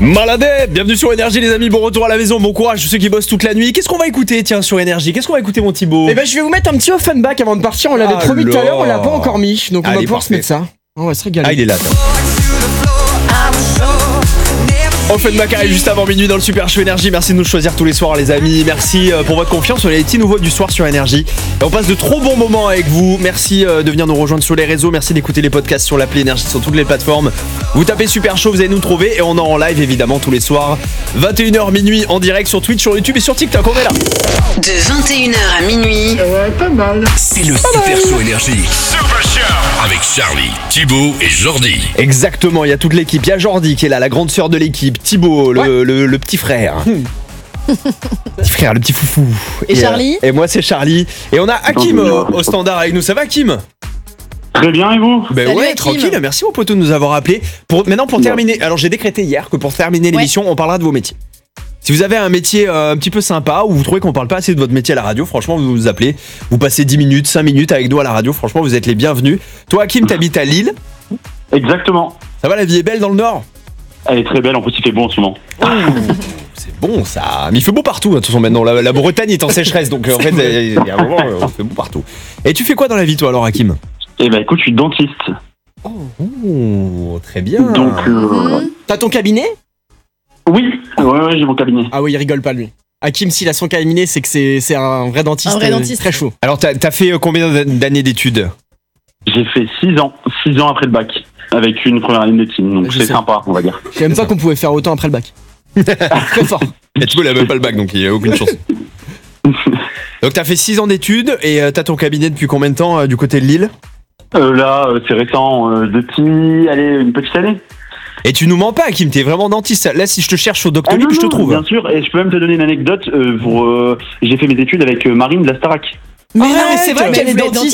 Maladé, bienvenue sur Énergie les amis, bon retour à la maison, bon courage tous ceux qui bossent toute la nuit. Qu'est-ce qu'on va écouter tiens sur Énergie? Qu'est-ce qu'on va écouter mon Thibaut? Eh ben je vais vous mettre un petit Offenbach avant de partir, on l'avait promis tout à l'heure, on l'a pas encore mis, donc on va pouvoir se mettre ça. On va se régaler. Ah il est là. Offenbach arrive juste avant minuit dans le Super Show Énergie. Merci de nous choisir tous les soirs les amis. Merci pour votre confiance. On est les petits nouveaux du soir sur Énergie. Et on passe de trop bons moments avec vous. Merci de venir nous rejoindre sur les réseaux. Merci d'écouter les podcasts sur l'appli Énergie sur toutes les plateformes. Vous tapez Super Show, vous allez nous trouver. Et on est en live évidemment tous les soirs. 21h minuit en direct sur Twitch, sur YouTube et sur TikTok. On est là. De 21h à minuit. Ouais, pas mal. C'est le Super Show Énergie. Super Show avec Charlie, Thibaut et Jordi. Exactement, il y a toute l'équipe. Il y a Jordi qui est là, la grande sœur de l'équipe. Thibaut, le petit frère. Petit frère, le petit foufou. Et Charlie et moi c'est Charlie. Et on a Hakim au standard avec nous. Ça va Hakim? Très bien et vous? Ben Salut, ouais, Hakim. tranquille. Merci mon poteau de nous avoir appelés. Maintenant pour terminer, alors j'ai décrété hier que pour terminer l'émission, on parlera de vos métiers. Si vous avez un métier un petit peu sympa ou vous trouvez qu'on parle pas assez de votre métier à la radio, franchement vous nous appelez, vous passez 10 minutes, 5 minutes avec nous à la radio, franchement vous êtes les bienvenus. Toi Hakim, t'habites à Lille. Exactement. Ça va, la vie est belle dans le Nord? Elle est très belle, en plus il fait bon en ce moment. C'est bon ça, mais il fait beau partout de toute façon maintenant, la Bretagne est en sécheresse donc en fait il y a un moment il fait beau partout. Et tu fais quoi dans la vie toi alors Hakim? Eh ben écoute, je suis dentiste. Oh, très bien. Donc T'as ton cabinet? oui, ouais, j'ai mon cabinet. Ah oui, il rigole pas lui. Hakim, s'il a son cabinet, c'est que c'est un vrai dentiste. Un vrai dentiste. Très chaud. Alors t'as fait combien d'années d'études? J'ai fait 6 ans après le bac, avec une première année de médecine, donc Je c'est sais. sympa, on va dire. Je savais même pas qu'on pouvait faire autant après le bac. Très fort. Et Thibaut il a même pas le bac donc il a aucune chance. Donc t'as fait 6 ans d'études et t'as ton cabinet depuis combien de temps du côté de Lille? Là, c'est récent, depuis, une petite année. Et tu nous mens pas Hakim, t'es vraiment dentiste. Là si je te cherche au Doctolib, je te trouve. Bien sûr, et je peux même te donner une anecdote, j'ai fait mes études avec Marine de la Starac. Mais non, mais c'est vrai qu'elle est dentiste.